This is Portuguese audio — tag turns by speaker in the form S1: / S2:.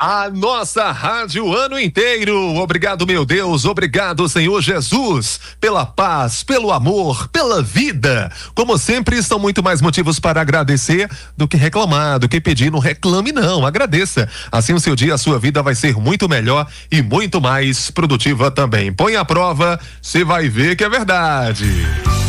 S1: A nossa rádio o ano inteiro. Obrigado, meu Deus. Obrigado, Senhor Jesus, pela paz, pelo amor, pela vida. Como sempre, são muito mais motivos para agradecer do que reclamar, do que pedir. Não reclame, não. Agradeça. Assim o seu dia, a sua vida vai ser muito melhor e muito mais produtiva também. Põe à prova, você vai ver que é verdade.